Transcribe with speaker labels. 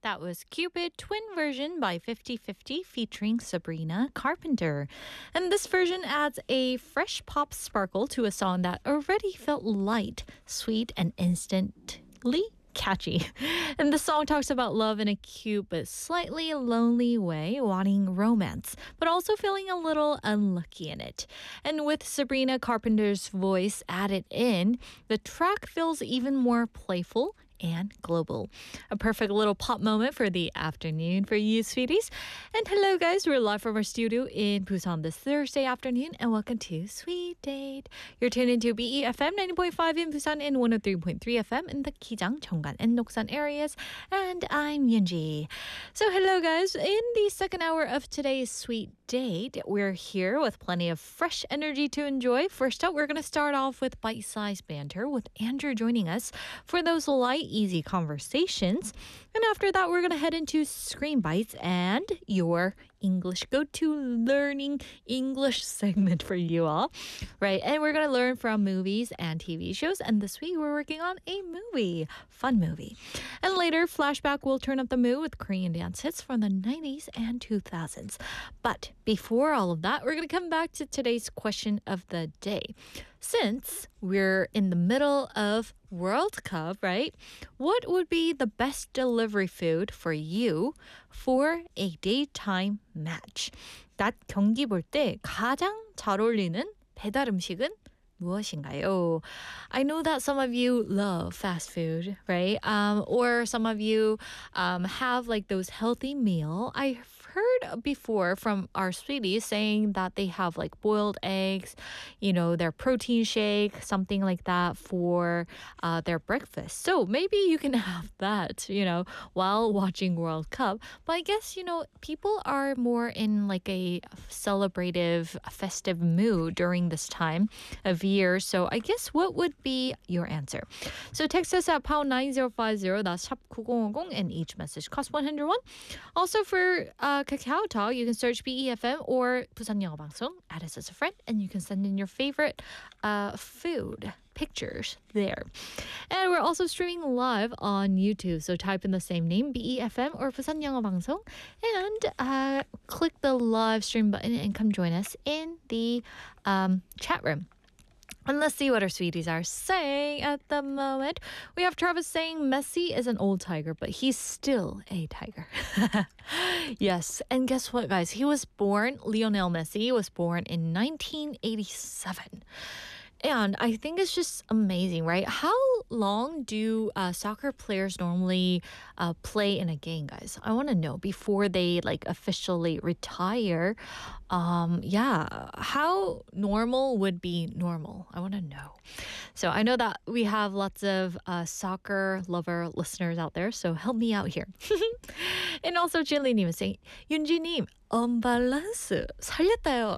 Speaker 1: That was Cupid Twin Version by 50/50 featuring Sabrina Carpenter. And this version adds a fresh pop sparkle to a song that already felt light, sweet, and instantly catchy. And the song talks about love in a cute but slightly lonely way, wanting romance, but also feeling a little unlucky in it. And with Sabrina Carpenter's voice added in, the track feels even more playful and global. A perfect little pop moment for the afternoon for you, sweeties. And hello, guys. We're live from our studio in Busan this Thursday afternoon, and welcome to Sweet Date. You're tuned into BEFM 90.5 in Busan and 103.3 FM in the Kijang, Cheonggan, and Noksan areas. And I'm Yunji. So hello, guys. In the second hour of today's Sweet Date, we're here with plenty of fresh energy to enjoy. First up, we're going to start off with bite-sized banter with Andrew joining us for those light, easy conversations. And after that, we're going to head into Screen Bites and your English go-to learning English segment for you all, right? And we're going to learn from movies and TV shows. And this week, we're working on a movie, fun movie. And later, Flashback will turn up the mood with Korean dance hits from the 90s and 2000s. But before all of that, we're going to come back to today's question of the day. Since we're in the middle of World Cup, right? What would be the best delivery food for you for a daytime match? 낮 경기 볼 때 가장 잘 어울리는 배달 음식은 무엇인가요? I know that some of you love fast food, right? Or some of you have like those healthy meal. I've heard before from our sweeties saying that they have like boiled eggs, you know, their protein shake, something like that for their breakfast. So maybe you can have that, you know, while watching World Cup. But I guess, you know, people are more in like a celebrative, festive mood during this time of year. So I guess what would be your answer? So text us at pound 9050, that's 샵 9050, and each message costs 101. Also for Kakao Talk, you can search BEFM or Busan 영어 방송, add us as a friend, and you can send in your favorite food pictures there. And we're also streaming live on YouTube, so type in the same name, BEFM or Busan 영어 방송, and click the live stream button and come join us in the chat room. And let's see what our sweeties are saying at the moment. We have Travis saying Messi is an old tiger, but he's still a tiger. Yes, and guess what, guys? Lionel Messi was born in 1987. And I think it's just amazing, right? How long do soccer players normally play in a game, guys? I want to know before they like officially retire. How normal would be normal? I want to know. So I know that we have lots of soccer lover listeners out there, so help me out here. And also, Jilly-님 is saying, 윤지님, unbalance 살렸다요.